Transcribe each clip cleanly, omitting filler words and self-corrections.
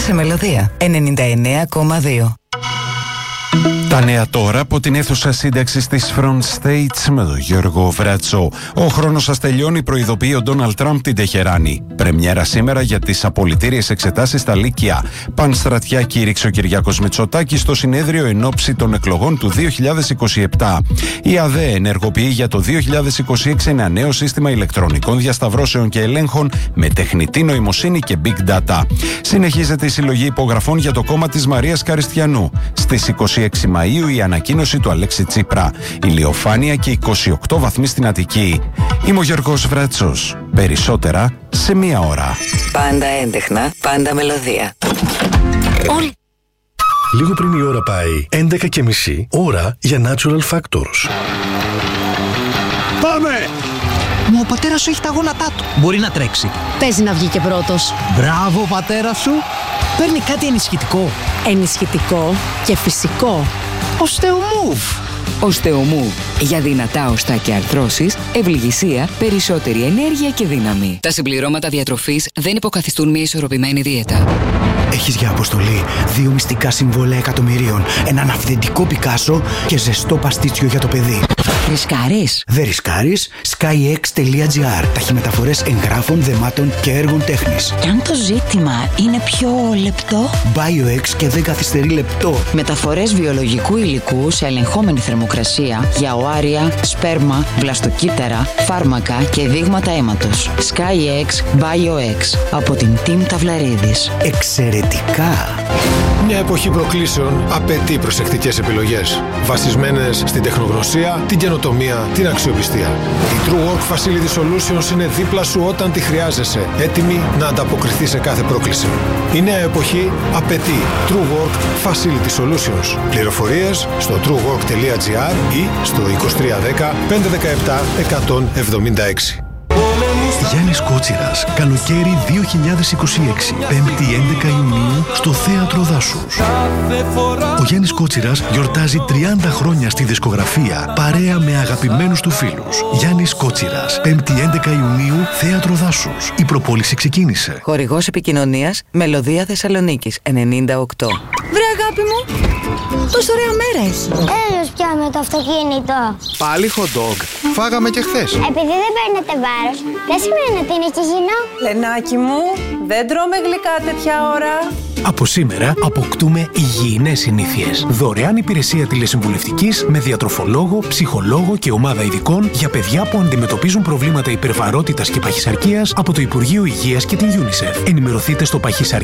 Πιάσε Μελωδία 99,2. Τα νέα τώρα από την αίθουσα σύνταξης της Front States με τον Γιώργο Βρατσό. Ο χρόνος σας τελειώνει, προειδοποιεί ο Ντόναλντ Τραμπ την Τεχεράνη. Πρεμιέρα σήμερα για τις απολυτήριες εξετάσεις στα Λύκεια. Πανστρατιά κήρυξε ο Κυριάκος Μητσοτάκης στο συνέδριο εν ώψη των εκλογών του 2027. Η ΑΔΕ ενεργοποιεί για το 2026 ένα νέο σύστημα ηλεκτρονικών διασταυρώσεων και ελέγχων με τεχνητή νοημοσύνη και big data. Συνεχίζεται η συλλογή υπογραφών για το κόμμα της Μαρίας Καριστιανού. Στις 26 Μαΐου η ανακοίνωση του Αλέξη Τσίπρα. Ηλιοφάνεια και 28 βαθμοί στην Αττική. Είμαι ο Γιώργος Βρατσός. Περισσότερα σε μία ώρα. Πάντα έντεχνα, πάντα μελωδία. Λίγο πριν η ώρα πάει 11:30, ώρα για Natural Factors. Πάμε! Μα ο πατέρας σου έχει τα γόνατά του. Μπορεί να τρέξει. Παίζει να βγει και πρώτος. Μπράβο, πατέρα σου. Παίρνει κάτι ενισχυτικό. Ενισχυτικό και φυσικό. Osteomove. Osteomove. Για δυνατά οστά και αρθρώσεις, ευληγησία, περισσότερη ενέργεια και δύναμη. Τα συμπληρώματα διατροφής δεν υποκαθιστούν μια ισορροπημένη δίαιτα. Έχεις για αποστολή 2 μυστικά συμβόλαια εκατομμυρίων, έναν αυθεντικό Πικάσο και ζεστό παστίτσιο για το παιδί. Ρισκάρεις? Δεν ρισκάρεις. SkyX.gr. Ταχυμεταφορές εγγράφων, δεμάτων και έργων τέχνης. Και αν το ζήτημα είναι πιο λεπτό? BioX και δεν καθυστερεί λεπτό. Μεταφορές βιολογικού υλικού σε ελεγχόμενη θερμοκρασία για οάρια, σπέρμα, βλαστοκύτταρα, φάρμακα και δείγματα αίματος. SkyX BioX από την Team Ταυλαρίδης. Εξαιρετικά! Μια εποχή προκλήσεων απαιτεί προσεκτικές επιλογές, βασισμένες στην τεχνογνωσία, την καινοτομία, την αξιοπιστία. Η True Work Facility Solutions είναι δίπλα σου όταν τη χρειάζεσαι, έτοιμη να ανταποκριθεί σε κάθε πρόκληση. Η νέα εποχή απαιτεί True Work Facility Solutions. Πληροφορίες στο truework.gr ή στο 2310 517 176. Γιάννης Κότσιρας, καλοκαίρι 2026, 5η 11 Ιουνίου στο Θέατρο Δάσους. Ο Γιάννης Κότσιρας γιορτάζει 30 χρόνια στη δισκογραφία, παρέα με αγαπημένους του φίλους. Γιάννης Κότσιρας, 5η 11 Ιουνίου, Θέατρο Δάσους. Η προπόληση ξεκίνησε. Χορηγός επικοινωνίας Μελωδία Θεσσαλονίκης 98. Βρε αγάπη μου, τόσο ωραία μέρα έχει. Έλος πια με το αυτοκίνητο. Πάλι hot dog. Φάγαμε και χθες. Επειδή δεν παίρνετε βάρος, δεν σημαίνει ότι είναι και υγιεινό. Λενάκι μου, δεν τρώμε γλυκά τέτοια ώρα. Από σήμερα αποκτούμε υγιεινές συνήθειες. Δωρεάν υπηρεσία τηλεσυμβουλευτικής με διατροφολόγο, ψυχολόγο και ομάδα ειδικών για παιδιά που αντιμετωπίζουν προβλήματα υπερβαρότητας και παχυσαρκίας από το Υπουργείο Υγείας και την UNICEF. Ενημερωθείτε στο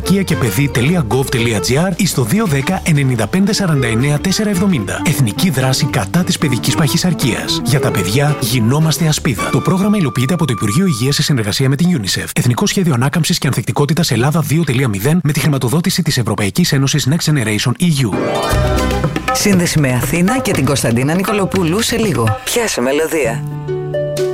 παχυσαρκία-και-παιδί.gov.gr ή στο 210 95 49 470. Εθνική δράση κατά της παιδικής παχυσαρκίας. Για τα παιδιά γινόμαστε ασπίδα. Το πρόγραμμα υλοποιείται από το Υπουργείο Υγείας σε συνεργασία με την UNICEF. Εθνικό Σχέδιο Ανάκαμψης και Ανθεκτικότητας Ελλάδα 2.0 με τη χρηματοδότηση της Ευρωπαϊκής Ένωσης Next Generation EU. Σύνδεση με Αθήνα και την Κωνσταντίνα Νικολοπούλου σε λίγο. Πιάσε Μελωδία.